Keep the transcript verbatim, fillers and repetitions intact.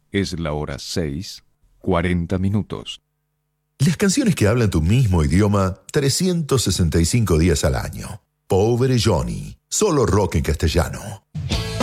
Es la hora seis, cuarenta minutos. Las canciones que hablan tu mismo idioma trescientos sesenta y cinco días al año. Pobre Johnny, solo rock en castellano.